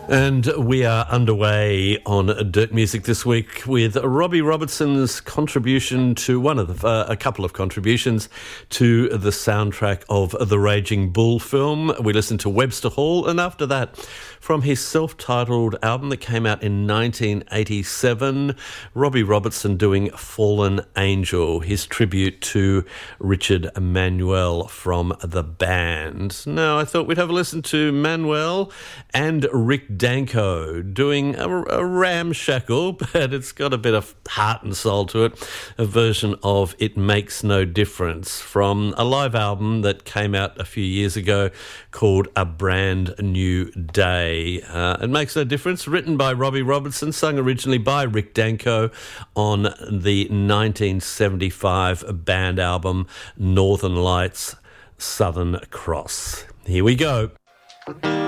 And we are underway on Dirt Music this week with Robbie Robertson's contribution to a couple of contributions to the soundtrack of the Raging Bull film. We listened to Webster Hall, and after that, from his self-titled album that came out in 1987, Robbie Robertson doing Fallen Angel, his tribute to Richard Manuel from the band. Now, I thought we'd have a listen to Manuel and Rick Danko doing a ramshackle, but it's got a bit of heart and soul to it, a version of It Makes No Difference from a live album that came out a few years ago called A Brand New Day. It Makes No Difference, written by Robbie Robertson, sung originally by Rick Danko on the 1975 band album Northern Lights, Southern Cross. Here we go.